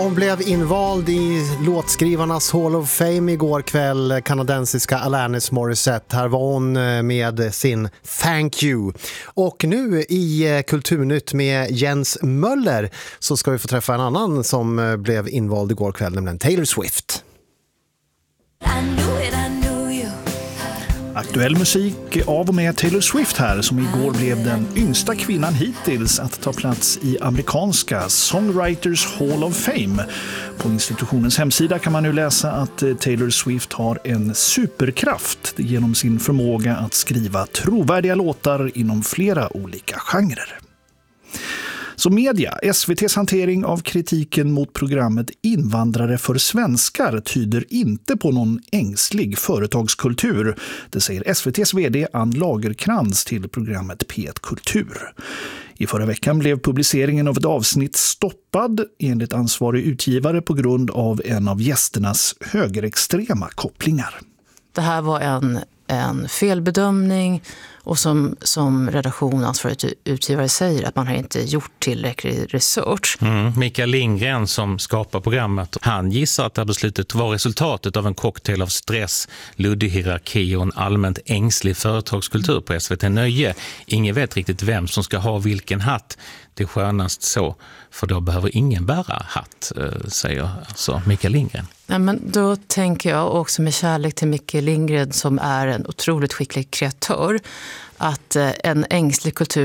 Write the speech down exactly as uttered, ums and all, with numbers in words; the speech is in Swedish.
hon blev invald i låtskrivarnas Hall of Fame igår kväll, kanadensiska Alanis Morissette. Här var hon med sin Thank You. Och nu i Kulturnytt med Jens Möller så ska vi få träffa en annan som blev invald igår kväll, nämligen Taylor Swift. Aktuell musik av och med Taylor Swift här, som igår blev den yngsta kvinnan hittills att ta plats i amerikanska Songwriters Hall of Fame. På institutionens hemsida kan man nu läsa att Taylor Swift har en superkraft genom sin förmåga att skriva trovärdiga låtar inom flera olika genrer. Så media, S V T:s hantering av kritiken mot programmet Invandrare för svenskar tyder inte på någon ängslig företagskultur. Det säger S V T:s vd Ann Lagerkrans till programmet P ett Kultur. I förra veckan blev publiceringen av ett avsnitt stoppad enligt ansvarig utgivare på grund av en av gästernas högerextrema kopplingar. Det här var en, en felbedömning och som, som redaktion ansvarig utgivare säger att man har inte gjort tillräcklig research. Mm. Mikael Lindgren som skapar programmet, han gissar att det här beslutet var resultatet av en cocktail av stress, luddig hierarki och en allmänt ängslig företagskultur på S V T Nöje. Ingen vet riktigt vem som ska ha vilken hatt. Det är skönast så, för då behöver ingen bära hatt, säger alltså Mikael Lindgren. Ja, men då tänker jag också med kärlek till Mikael Lindgren som är en otroligt skicklig kreatör att en ängslig kultur